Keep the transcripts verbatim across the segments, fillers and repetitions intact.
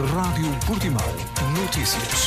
Rádio Portimão. Notícias.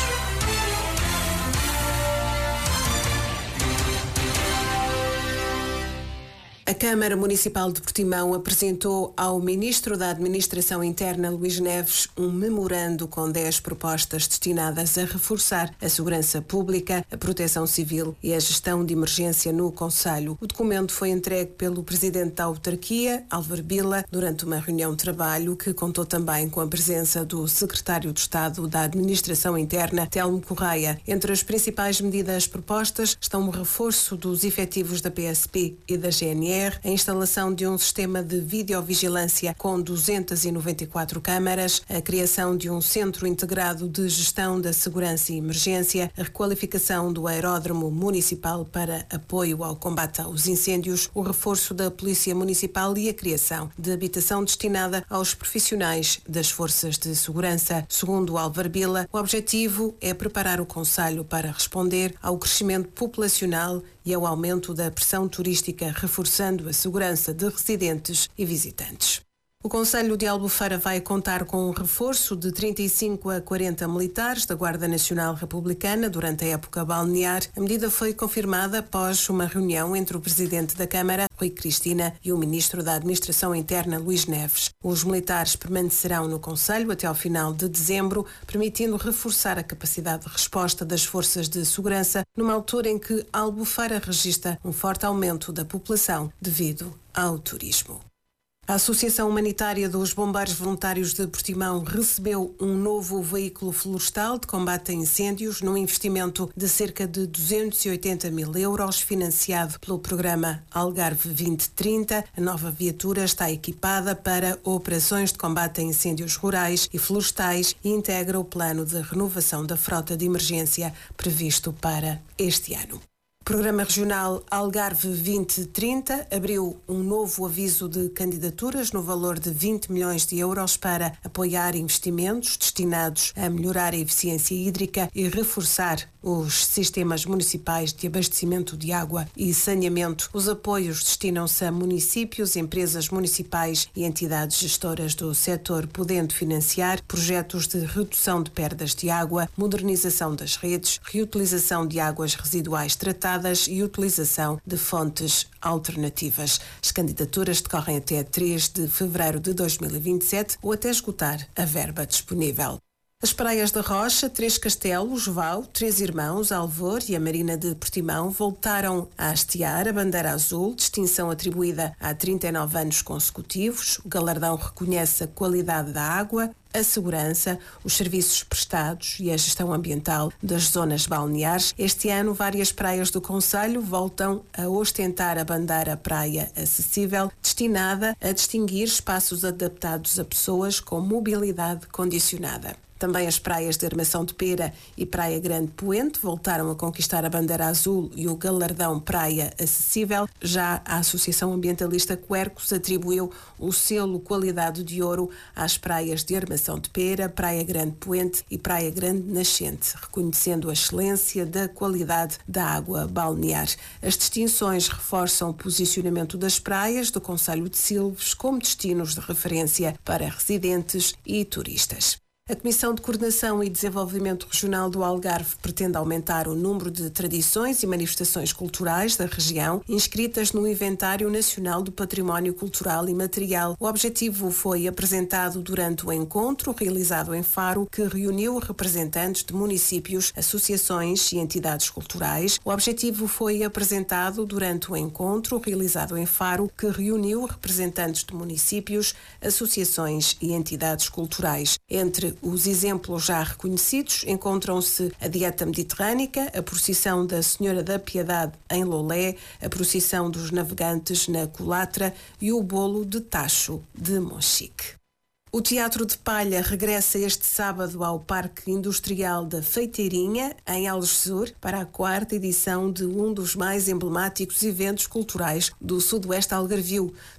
A Câmara Municipal de Portimão apresentou ao Ministro da Administração Interna, Luís Neves, um memorando com dez propostas destinadas a reforçar a segurança pública, a proteção civil e a gestão de emergência no concelho. O documento foi entregue pelo Presidente da Autarquia, Álvaro Bila, durante uma reunião de trabalho que contou também com a presença do Secretário de Estado da Administração Interna, Telmo Correia. Entre as principais medidas propostas estão o reforço dos efetivos da P S P e da G N R, a instalação de um sistema de videovigilância com duzentas e noventa e quatro câmaras, a criação de um centro integrado de gestão da segurança e emergência, a requalificação do aeródromo municipal para apoio ao combate aos incêndios, o reforço da Polícia Municipal e a criação de habitação destinada aos profissionais das forças de segurança. Segundo Álvaro Bila, o objetivo é preparar o concelho para responder ao crescimento populacional e ao aumento da pressão turística, reforçando a segurança de residentes e visitantes. O Concelho de Albufeira vai contar com um reforço de trinta e cinco a quarenta militares da Guarda Nacional Republicana durante a época balnear. A medida foi confirmada após uma reunião entre o Presidente da Câmara, Rui Cristina, e o Ministro da Administração Interna, Luís Neves. Os militares permanecerão no Concelho até ao final de dezembro, permitindo reforçar a capacidade de resposta das forças de segurança numa altura em que Albufeira registra um forte aumento da população devido ao turismo. A Associação Humanitária dos Bombeiros Voluntários de Portimão recebeu um novo veículo florestal de combate a incêndios num investimento de cerca de duzentos e oitenta mil euros, financiado pelo programa Algarve vinte trinta. A nova viatura está equipada para operações de combate a incêndios rurais e florestais e integra o plano de renovação da frota de emergência previsto para este ano. O Programa Regional Algarve vinte trinta abriu um novo aviso de candidaturas no valor de vinte milhões de euros para apoiar investimentos destinados a melhorar a eficiência hídrica e reforçar os sistemas municipais de abastecimento de água e saneamento. Os apoios destinam-se a municípios, empresas municipais e entidades gestoras do setor, podendo financiar projetos de redução de perdas de água, modernização das redes, reutilização de águas residuais tratadas e utilização de fontes alternativas. As candidaturas decorrem até três de fevereiro de dois mil e vinte e sete ou até esgotar a verba disponível. As praias da Rocha, Três Castelos, Val, Três Irmãos, Alvor e a Marina de Portimão voltaram a hastear a bandeira azul, distinção atribuída há trinta e nove anos consecutivos. O galardão reconhece a qualidade da água, a segurança, os serviços prestados e a gestão ambiental das zonas balneares. Este ano, várias praias do concelho voltam a ostentar a bandeira Praia Acessível, destinada a distinguir espaços adaptados a pessoas com mobilidade condicionada. Também as praias de Armação de Pera e Praia Grande Poente voltaram a conquistar a bandeira azul e o galardão Praia Acessível. Já a Associação Ambientalista Quercos atribuiu o selo Qualidade de Ouro às praias de Armação de Pera, Praia Grande Poente e Praia Grande Nascente, reconhecendo a excelência da qualidade da água balnear. As distinções reforçam o posicionamento das praias do concelho de Silves como destinos de referência para residentes e turistas. A Comissão de Coordenação e Desenvolvimento Regional do Algarve pretende aumentar o número de tradições e manifestações culturais da região inscritas no Inventário Nacional do Património Cultural e Material. O objetivo foi apresentado durante o encontro realizado em Faro, que reuniu representantes de municípios, associações e entidades culturais. O objetivo foi apresentado durante o encontro realizado em Faro, que reuniu representantes de municípios, associações e entidades culturais. Entre os exemplos já reconhecidos encontram-se a Dieta Mediterrânica, a Procissão da Senhora da Piedade em Lolé, a Procissão dos Navegantes na Colatra e o Bolo de Tacho de Monchique. O Teatro de Palha regressa este sábado ao Parque Industrial da Feiteirinha, em Algesur, para a quarta edição de um dos mais emblemáticos eventos culturais do Sudoeste Algarvio.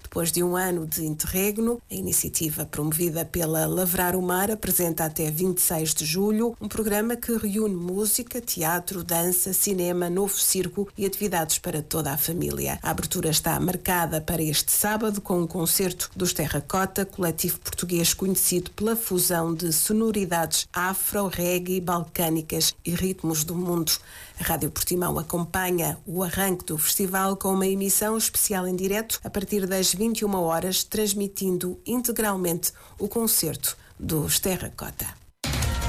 Depois de um ano de interregno, a iniciativa promovida pela Lavrar o Mar apresenta até vinte e seis de julho um programa que reúne música, teatro, dança, cinema, novo circo e atividades para toda a família. A abertura está marcada para este sábado com um concerto dos Terracota, coletivo português conhecido pela fusão de sonoridades afro, reggae, balcânicas e ritmos do mundo. A Rádio Portimão acompanha o arranque do festival com uma emissão especial em direto a partir das vinte e uma horas, transmitindo integralmente o concerto dos Terracota.